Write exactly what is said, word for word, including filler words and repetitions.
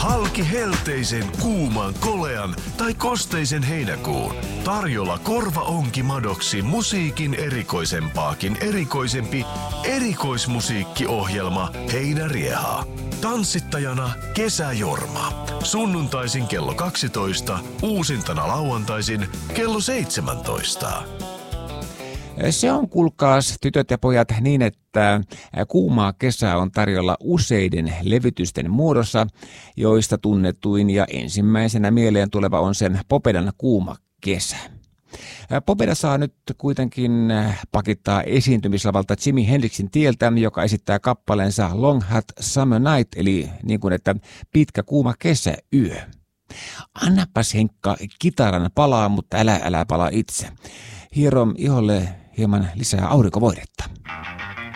Halki helteisen, kuuman, kolean tai kosteisen heinäkuun. Tarjolla korva onki madoksi musiikin erikoisempaakin erikoisempi erikoismusiikkiohjelma Heinäriehaa. Tanssittajana Kesäjorma. Sunnuntaisin kello kaksitoista, uusintana lauantaisin kello seitsemäntoista. Se on, kuulkaas tytöt ja pojat, niin, että kuumaa kesää on tarjolla useiden levytysten muodossa, joista tunnetuin ja ensimmäisenä mieleen tuleva on sen Popedan Kuuma kesä. Popeda saa nyt kuitenkin pakittaa esiintymislavalta Jimi Hendrixin tieltä, joka esittää kappaleensa Long Hot Summer Night, eli niin kuin että pitkä kuuma kesäyö. Annapas Henkka kitaran palaa, mutta älä älä palaa itse. Hierom iholle hieman lisää aurinkovoidetta.